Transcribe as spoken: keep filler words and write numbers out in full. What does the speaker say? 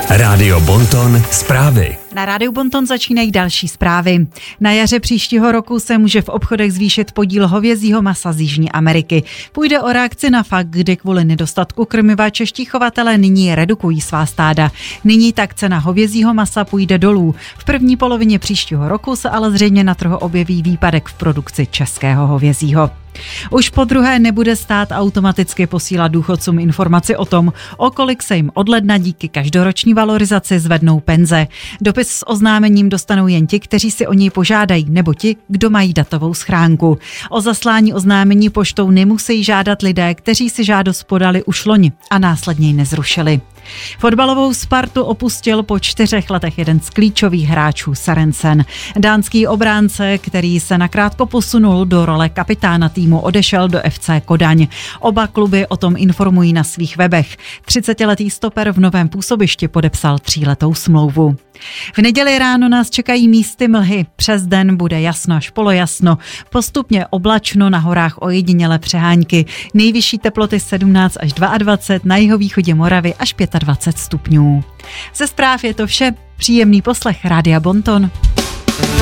Rádio Bonton zprávy. Na Rádiu Bonton začínají další zprávy. Na jaře příštího roku se může v obchodech zvýšit podíl hovězího masa z Jižní Ameriky. Půjde o reakci na fakt, kdy kvůli nedostatku krmiva čeští chovatelé nyní redukují svá stáda. Nyní tak cena hovězího masa půjde dolů. V první polovině příštího roku se ale zřejmě na trhu objeví výpadek v produkci českého hovězího. Už po druhé nebude stát automaticky posílat důchodcům informaci o tom, o kolik se jim od ledna díky každoroční valorizaci zvednou penze. Dopis s oznámením dostanou jen ti, kteří si o něj požádají, nebo ti, kdo mají datovou schránku. O zaslání oznámení poštou nemusí žádat lidé, kteří si žádost podali už loni a následně ji nezrušili. Fotbalovou Spartu opustil po čtyřech letech jeden z klíčových hráčů Sørensen. Dánský obránce, který se nakrátko posunul do role kapitána týmu, odešel do F C Kodaň. Oba kluby o tom informují na svých webech. třicetiletý stoper v novém působišti podepsal tříletou smlouvu. V neděli ráno nás čekají místy mlhy. Přes den bude jasno až polojasno. Postupně oblačno, na horách ojedinělé přehánky. Nejvyšší teploty sedmnáct až dvacet dva, na jihovýchodě Moravy až dvacet pět stupňů. Ze zpráv je to vše. Příjemný poslech Rádia Bonton.